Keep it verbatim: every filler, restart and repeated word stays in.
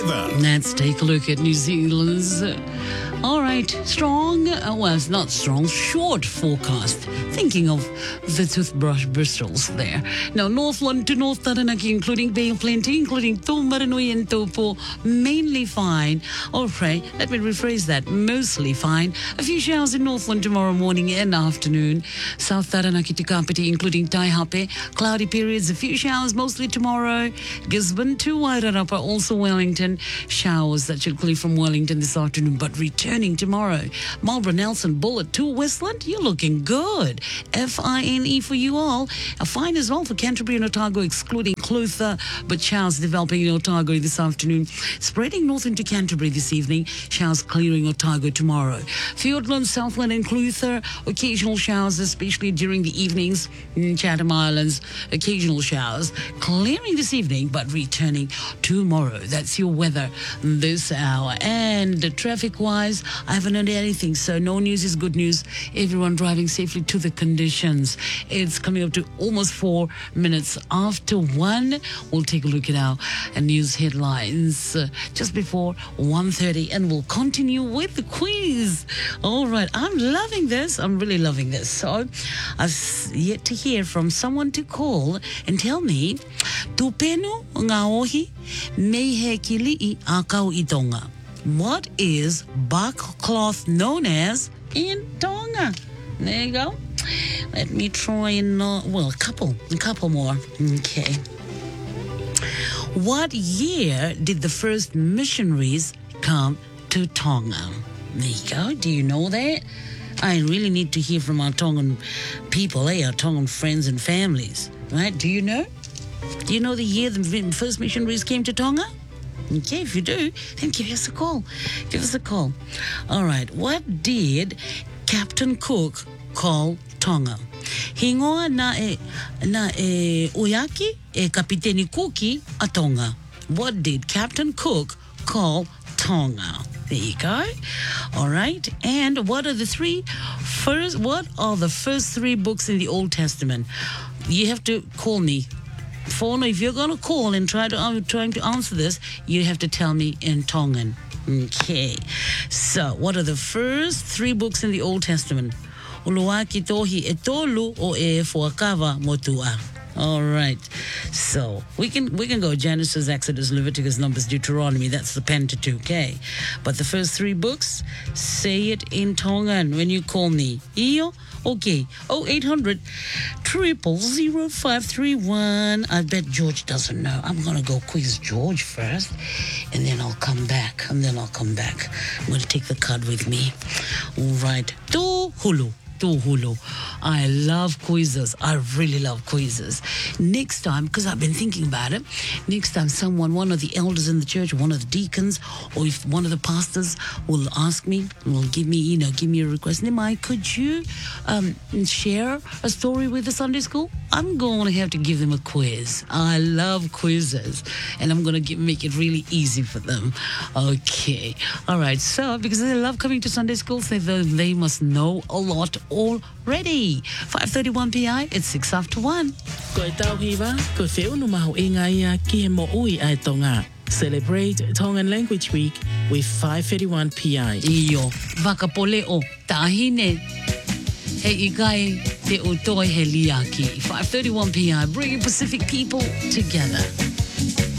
weather. Let's take a look at New Zealand's. Uh, all right, strong, uh, well, it's not strong, short forecast. Thinking of the toothbrush bristles there. Now, Northland to North Taranaki, including Bay of Plenty, including Tōmaranui and Taupo, mainly fine. All right, let me rephrase that, mostly fine. A few showers in Northland tomorrow morning and afternoon. South Taranaki to Kapiti, including Taihape, cloudy periods, a few showers mostly tomorrow. Gisborne to Wairarapa, also Wellington. Showers that should clear from Wellington this afternoon, but returning tomorrow. Marlborough, Nelson, Bullet to Westland, you're looking good. F I N E for you all. A fine as well for Canterbury and Otago, excluding Clutha, but showers developing in Otago this afternoon. Spreading north into Canterbury this evening. Showers clearing Otago tomorrow. Fiordland, Southland and Clutha, occasional showers, especially during the evenings. In Chatham Islands, occasional showers. Clearing this evening, but returning tomorrow. That's your weather this hour. And traffic-wise, I haven't heard anything, so no news is good news. Everyone driving safely to the conditions. It's coming up to almost four minutes after one. We'll take a look at our news headlines uh, just before one thirty, and we'll continue with the quiz. All right, I'm loving this. I'm really loving this. So I've yet to hear from someone to call and tell me, tupenu ngā ohi mei he kili'i a kau i Tonga. What is bark cloth known as in Tonga? There you go. Let me try and, uh, well, a couple, a couple more. Okay. What year did the first missionaries come to Tonga? There you go. Do you know that? I really need to hear from our Tongan people, eh? Our Tongan friends and families, right? Do you know? Do you know the year the first missionaries came to Tonga? Okay, if you do, then give us a call. Give us a call. All right. What did Captain Cook call Tonga? Hingoa na e, na e Oyaki e Kapiteni Kuki a Tonga. What did Captain Cook call Tonga? There you go. All right. And what are the three first, what are the first three books in the Old Testament? You have to call me. Phone, if you're going to call and try to, I'm trying to answer this, you have to tell me in Tongan. Okay. So, what are the first three books in the Old Testament? Uluaki tohi e tolu o e fuakawa motua. All right. So, we can we can go Genesis, Exodus, Leviticus, Numbers, Deuteronomy. That's the Pentateuch, okay? But the first three books, say it in Tongan when you call me. Iyo? Okay. oh eight hundred, triple zero, five three one. I bet George doesn't know. I'm going to go quiz George first, and then I'll come back. And then I'll come back. I'm going to take the card with me. All right. Tu hulu. Hulu. I love quizzes. I really love quizzes. Next time, because I've been thinking about it, next time someone, one of the elders in the church, one of the deacons, or if one of the pastors will ask me, will give me, you know, give me a request, Nimai, could you um, share a story with the Sunday school? I'm going to have to give them a quiz. I love quizzes, and I'm going to give, make it really easy for them. Okay. All right. So, because they love coming to Sunday school, they, they must know a lot already. five thirty-one P I, it's six after one. Koe tau hiwa, koe whiu no maho inga ia ki he mo ui ai Tonga. Celebrate Tongan Language Week with five thirty-one P I. Iyo, wakapole o tahine. He ikai te utoi he liaki. five thirty-one P I, bringing Pacific people together.